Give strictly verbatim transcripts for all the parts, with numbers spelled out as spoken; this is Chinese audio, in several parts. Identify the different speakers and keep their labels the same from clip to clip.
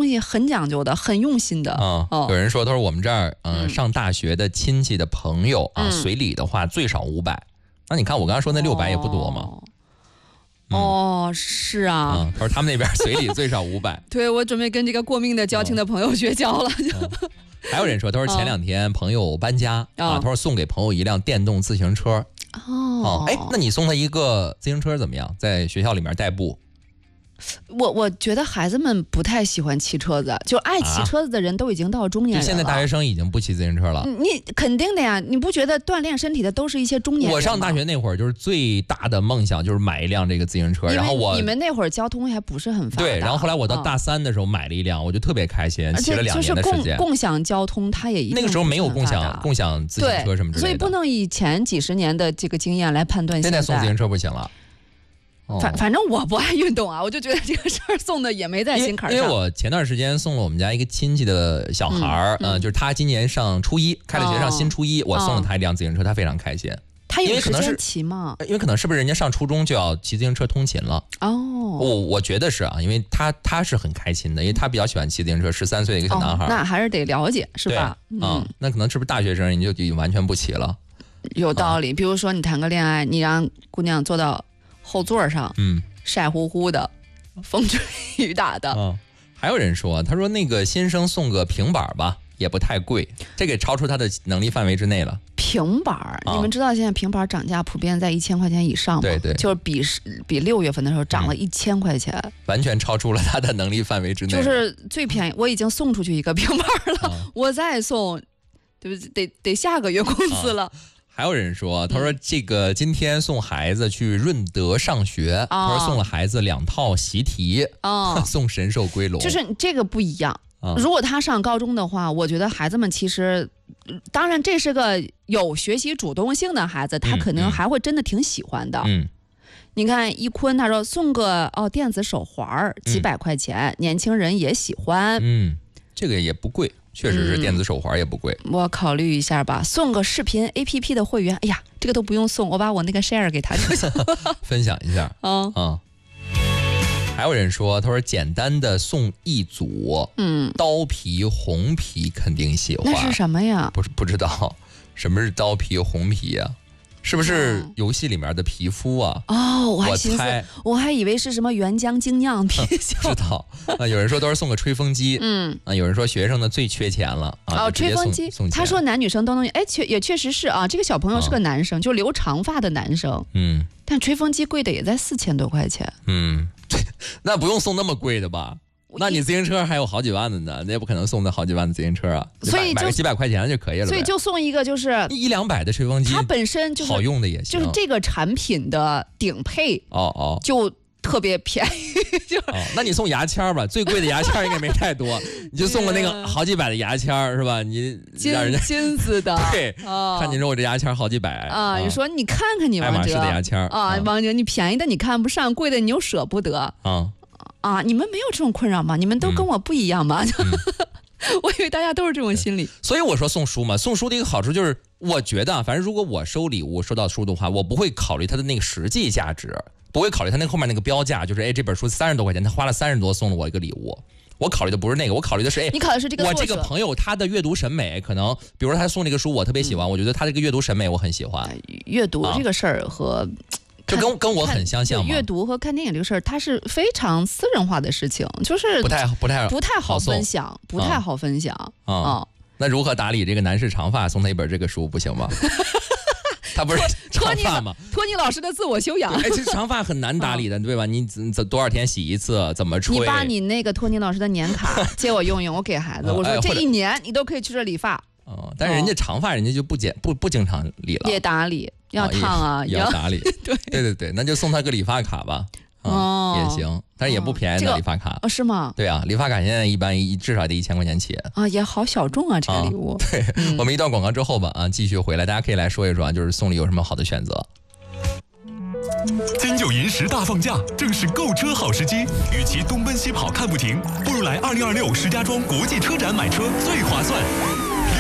Speaker 1: 西很讲究的，很用心的。
Speaker 2: 啊、
Speaker 1: 哦，
Speaker 2: 有人说，他说我们这儿，嗯、呃，上大学的亲戚的朋友啊，
Speaker 1: 嗯、
Speaker 2: 随礼的话最少五百。那你看我刚刚说那六百也不多吗？
Speaker 1: 哦哦，是啊，
Speaker 2: 嗯，他说他们那边随礼最少五百。
Speaker 1: 对，我准备跟这个过命的交情的朋友绝交了。
Speaker 2: 嗯、还有人说，他说前两天朋友搬家、
Speaker 1: 哦、
Speaker 2: 啊，他说送给朋友一辆电动自行车。
Speaker 1: 哦，
Speaker 2: 哎、哦，那你送他一个自行车怎么样？在学校里面代步？
Speaker 1: 我我觉得孩子们不太喜欢骑车子，就爱骑车子的人都已经到中年人了。
Speaker 2: 就现在大学生已经不骑自行车了。
Speaker 1: 你肯定的呀，你不觉得锻炼身体的都是一些中年人吗？
Speaker 2: 我上大学那会儿就是最大的梦想就是买一辆这个自行车，然后我
Speaker 1: 你们那会儿交通还不是很发达。
Speaker 2: 对，然后后来我到大三的时候买了一辆，嗯、我就特别开心，骑了两年的时间。
Speaker 1: 就是共共享交通，它也一定
Speaker 2: 那个时候没有共享共享自行车什么之类的，
Speaker 1: 所以不能以前几十年的这个经验来判断
Speaker 2: 现在。
Speaker 1: 现在
Speaker 2: 送自行车不行了。
Speaker 1: 反反正我不爱运动啊，我就觉得这个事儿送的也没在心坎上。
Speaker 2: 因为我前段时间送了我们家一个亲戚的小孩儿，嗯、呃，就是他今年上初一，开了学上新初一，哦、我送了他一辆自行车，他非常开心。
Speaker 1: 他有时间骑吗？
Speaker 2: 因为可能是不是人家上初中就要骑自行车通勤了？
Speaker 1: 哦，
Speaker 2: 我我觉得是啊，因为他他是很开心的，因为他比较喜欢骑自行车，十三岁的一个小男孩、
Speaker 1: 哦，那还是得了解是吧？
Speaker 2: 嗯、啊，那可能是不是大学生你就就完全不骑了？
Speaker 1: 有道理，啊、比如说你谈个恋爱，你让姑娘坐到后座上，嗯。晒乎乎的，风吹雨打的。
Speaker 2: 嗯，还有人说，他说那个新生送个平板吧，也不太贵，这个超出他的能力范围之内了。
Speaker 1: 平板、啊，你们知道现在平板涨价普遍在一千块钱以上吗？
Speaker 2: 对对，
Speaker 1: 就是比比六月份的时候涨了一千块钱、嗯，
Speaker 2: 完全超出了他的能力范围之内。
Speaker 1: 就是最便宜，我已经送出去一个平板了，嗯、我再送，对不对？得得下个月工资了。
Speaker 2: 嗯还有人说，他说这个今天送孩子去润德上学，嗯、他说送了孩子两套习题，哦、送神兽归笼。
Speaker 1: 就是这个不一样。嗯、如果他上高中的话，我觉得孩子们其实，当然这是个有学习主动性的孩子，他可能还会真的挺喜欢的。嗯，你看一坤他说送个哦电子手环几百块钱，嗯、年轻人也喜欢。
Speaker 2: 嗯，这个也不贵。确实是电子手环也不贵、
Speaker 1: 嗯，我考虑一下吧，送个视频 A P P 的会员，哎呀，这个都不用送，我把我那个 share 给他就行了，
Speaker 2: 分享一下。嗯嗯。还有人说，他说简单的送一组，嗯，刀皮红皮肯定喜欢。
Speaker 1: 那是什么呀？
Speaker 2: 不是不知道什么是刀皮红皮呀、啊？是不是游戏里面的皮肤啊？
Speaker 1: 哦，我还
Speaker 2: 寻
Speaker 1: 思，我还以为是什么原浆精酿啤酒。
Speaker 2: 知道啊，有人说都是送个吹风机，嗯啊，有人说学生呢最缺钱了啊，
Speaker 1: 哦，吹风机，他说男女生都能，哎，确也确实是啊，这个小朋友是个男生，啊、就留长发的男生，嗯，但吹风机贵的也在四千多块钱，
Speaker 2: 嗯，那不用送那么贵的吧？那你自行车还有好几万的呢，那也不可能送的好几万的自行车啊，
Speaker 1: 所以
Speaker 2: 买个几百块钱就可以了。
Speaker 1: 所以就送一个就是
Speaker 2: 一两百的吹风机，
Speaker 1: 它本身就是
Speaker 2: 好用的也行，
Speaker 1: 就是这个产品的顶配
Speaker 2: 哦哦，
Speaker 1: 就特别便宜。就
Speaker 2: 哦，那你送牙签吧，最贵的牙签应该没太多，你就送个那个好几百的牙签是吧？你让人家
Speaker 1: 金子的，
Speaker 2: 对，哦、看你说我这牙签好几百
Speaker 1: 啊，你说你看看你王哲，
Speaker 2: 爱马仕的牙签
Speaker 1: 啊，王哲你便宜的你看不上，贵的你又舍不得啊。啊，你们没有这种困扰吗？你们都跟我不一样吗？嗯、我以为大家都是这种心理。
Speaker 2: 所以我说送书嘛，送书的一个好处就是，我觉得啊，反正如果我收礼物收到书的话，我不会考虑它的那个实际价值，不会考虑它那后面那个标价，就是哎这本书三十多块钱，他花了三十多送了我一个礼物。我考虑的不是那个，我考虑的是，哎，
Speaker 1: 你考虑的是这个
Speaker 2: 我这个朋友他的阅读审美，可能比如说他送这个书我特别喜欢，嗯、我觉得他这个阅读审美我很喜欢。
Speaker 1: 阅读这个事儿和。
Speaker 2: 就跟跟我很相像嘛。
Speaker 1: 阅读和看电影这个事儿，它是非常私人化的事情，就是
Speaker 2: 不太不太
Speaker 1: 不太好分享，不太好分享啊、嗯
Speaker 2: 嗯。那如何打理这个男士长发？送他一本这个书不行吗？他不是长发吗？
Speaker 1: 托尼老师的自我修养。
Speaker 2: 哎，这长发很难打理的，对吧？你怎多少天洗一次？怎么吹？
Speaker 1: 你把你那个托尼老师的年卡借我用用，我给孩子，我说这一年你都可以去这理发。
Speaker 2: 哦，但是人家长发，人家就不剪不不经常理了，
Speaker 1: 也打理。要烫啊，
Speaker 2: 也要打理，
Speaker 1: 对
Speaker 2: 对对对，那就送他个理发卡吧，啊、哦、也行，但是也不便宜的理发卡，
Speaker 1: 哦、是吗？
Speaker 2: 对啊，理发卡现在一般一至少得一千块钱起
Speaker 1: 啊，也好小众啊，这个礼物。
Speaker 2: 啊、对、嗯，我们一段广告之后吧，啊，继续回来，大家可以来说一说啊，就是送礼有什么好的选择。
Speaker 3: 金九银十大放假，正是购车好时机。与其东奔西跑看不停，不如来二零二六石家庄国际车展买车最划算。六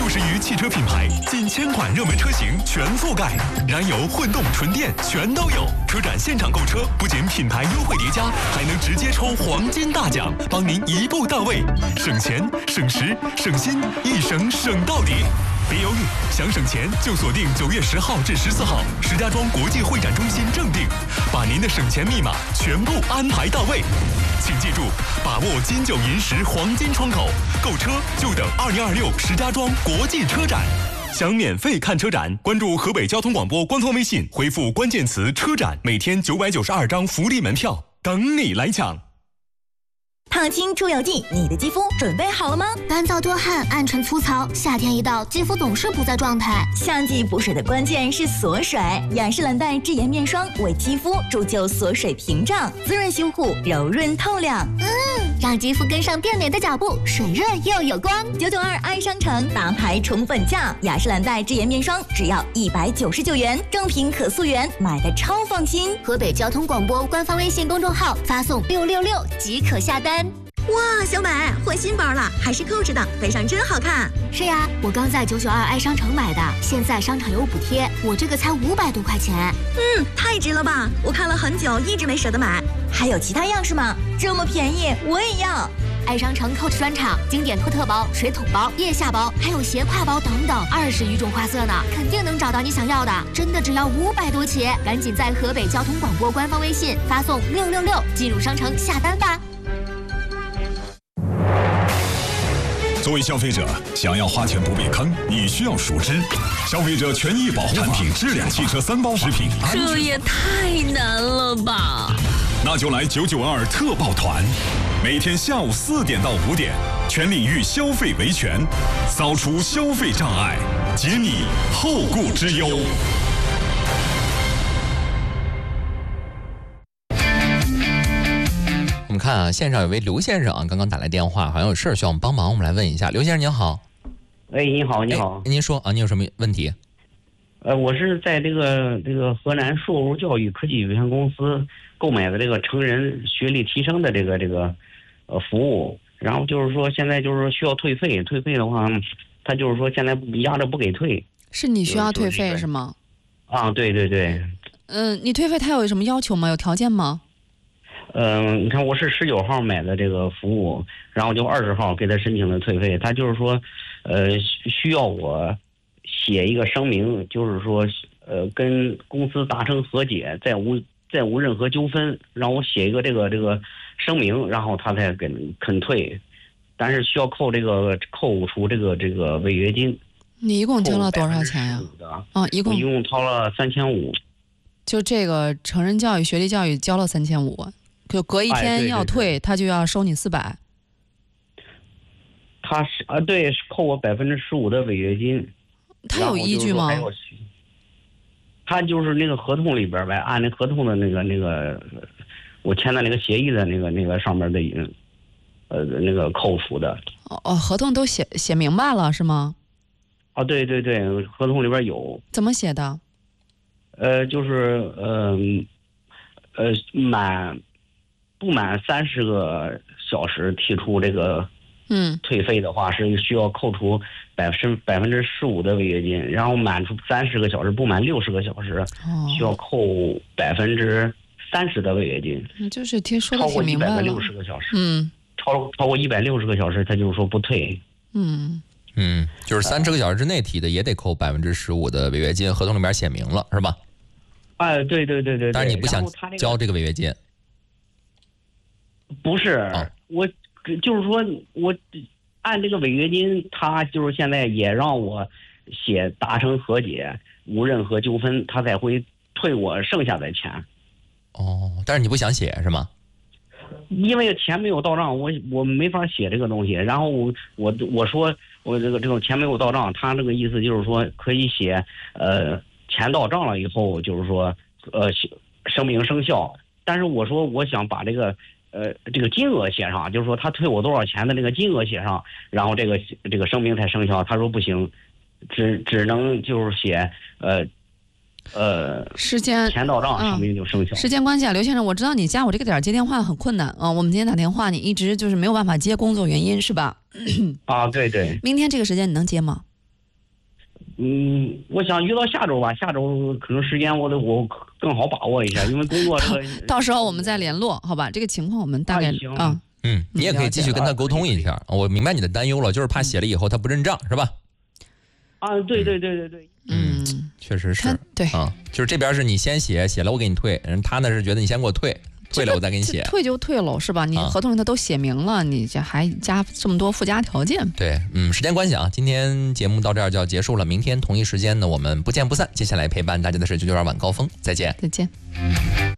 Speaker 3: 十余汽车品牌，近千款热门车型全覆盖，燃油、混动、纯电全都有。车展现场购车，不仅品牌优惠叠加，还能直接抽黄金大奖，帮您一步到位，省钱、省时、省心，一省省到底。别犹豫，想省钱就锁定九月十号至十四号石家庄国际会展中心正定，把您的省钱密码全部安排到位。请记住，把握金九银十黄金窗口，购车就等二零二六石家庄国际车展。想免费看车展，关注河北交通广播官方微信，回复关键词“车展”，每天九百九十二张福利门票等你来抢。
Speaker 4: 烫青出油剂，你的肌肤准备好了吗？
Speaker 5: 干燥多汗、暗沉粗糙，夏天一到，肌肤总是不在状态。
Speaker 4: 夏季补水的关键是锁水，雅诗兰黛智颜面霜为肌肤铸就锁水屏障，滋润修护，柔润透亮。
Speaker 5: 嗯，让肌肤跟上变美的脚步，水润又有光。
Speaker 4: 九九二爱商城大牌宠粉价，雅诗兰黛智颜面霜只要一百九十九元，正品可溯源，买的超放心。
Speaker 5: 河北交通广播官方微信公众号发送六六六即可下单。
Speaker 4: 哇，小美换新包了，还是扣着的，背上真好看。
Speaker 5: 是呀，我刚在九九二爱商城买的，现在商场有补贴，我这个才五百多块钱。
Speaker 4: 嗯，太值了吧！我看了很久，一直没舍得买。还有其他样式吗？这么便宜，我也要。
Speaker 5: 爱商城 Coach 专场，经典托特包、水桶包、腋下包，还有斜挎包等等，二十余种花色呢，肯定能找到你想要的。真的只要五百多起，赶紧在河北交通广播官方微信发送六六六进入商城下单吧。
Speaker 3: 作为消费者，想要花钱不被坑，你需要熟知消费者权益保护法、产品质量、汽车三包食品安全。
Speaker 6: 这也太难了吧！
Speaker 3: 那就来九九二特报团，每天下午四点到五点，全领域消费维权，扫除消费障碍，解你后顾之忧。
Speaker 2: 我们看啊，线上有位刘先生啊，刚刚打来电话，好像有事儿需要我们帮忙，我们来问一下。刘先生您好。
Speaker 7: 哎，你好，你好。
Speaker 2: 您说啊，您有什么问题？
Speaker 7: 呃，我是在这个这个河南硕如教育科技有限公司购买的这个成人学历提升的这个这个呃服务，然后就是说现在就是说需要退费，退费的话，他就是说现在压着不给退。
Speaker 1: 是你需要退费是吗？
Speaker 7: 啊，对对对。
Speaker 1: 嗯，你退费他有什么要求吗？有条件吗？
Speaker 7: 嗯、呃，你看我是十九号买的这个服务，然后就二十号给他申请的退费。他就是说，呃，需要我写一个声明，就是说，呃，跟公司达成和解，再无再无任何纠纷，让我写一个这个这个声明，然后他才肯肯退，但是需要扣这个扣除这个这个违约金。
Speaker 1: 你一共交了多少钱呀？啊，一共
Speaker 7: 一共掏了三千五。
Speaker 1: 就这个成人教育、学历教育交了三千五。就隔一天要退，哎、对对对他就要收你四百。
Speaker 7: 他是啊，对，扣我百分之十五的违约金。
Speaker 1: 他有依据吗？
Speaker 7: 他就是那个合同里边呗，按那合同的那个那个，我签的那个协议的那个那个上面的，呃，那个扣除的。
Speaker 1: 哦哦，合同都写写明白了是吗？
Speaker 7: 啊，对对对，合同里边有。
Speaker 1: 怎么写的？
Speaker 7: 呃，就是呃呃满。不满三十个小时提出这个，嗯，退费的话是需要扣除百分百分之十五的违约金，然后满出三十个小时不满六十个小时，哦，需要扣百分之三十的违约金。
Speaker 1: 嗯，就是听说的挺明白了。超过一百六十
Speaker 7: 个小时，
Speaker 1: 嗯，
Speaker 7: 超超过一百六十个小时，他就是说不退。
Speaker 1: 嗯
Speaker 2: 嗯，就是三十个小时之内提的也得扣百分之十五的违约金，合同里面写明了是吧？
Speaker 7: 哎，对对对对。
Speaker 2: 但是你不想交这个违约金？
Speaker 7: 不是，哦、我就是说，我按这个违约金，他就是现在也让我写达成和解，无任何纠纷，他才会退我剩下的钱。
Speaker 2: 哦，但是你不想写是吗？
Speaker 7: 因为钱没有到账，我我没法写这个东西。然后我我我说我这个这种钱没有到账，他这个意思就是说可以写呃钱到账了以后，就是说呃声明生效。但是我说我想把这个。呃，这个金额写上，就是说他退我多少钱的那个金额写上，然后这个这个声明才生效。他说不行，只只能就是写呃呃
Speaker 1: 时间
Speaker 7: 钱到账，声明就生效。
Speaker 1: 嗯、时间关系啊，刘先生，我知道你加我这个点接电话很困难啊。我们今天打电话，你一直就是没有办法接，工作原因是吧？
Speaker 7: 啊，对对。
Speaker 1: 明天这个时间你能接吗？
Speaker 7: 嗯，我想约到下周吧，下周可能时间我得我更好把握一下，因为工作这个。
Speaker 1: 到时候我们再联络，好吧？这个情况我们大概啊。
Speaker 2: 嗯，你也可以继续跟他沟通一下。我明白你的担忧了，就是怕写了以后他不认账，是吧？
Speaker 7: 啊，对对对对对。
Speaker 2: 嗯，确实是。
Speaker 1: 对
Speaker 2: 啊，就是这边是你先写，写了我给你退，人他呢是觉得你先给我退。退了我再给你写，
Speaker 1: 退就退了是吧？你合同上他都写明了，啊、你这还加这么多附加条件。
Speaker 2: 对，嗯，时间关系啊，今天节目到这儿就要结束了。明天同一时间呢，我们不见不散。接下来陪伴大家的是九九二晚高峰，再见，
Speaker 1: 再见。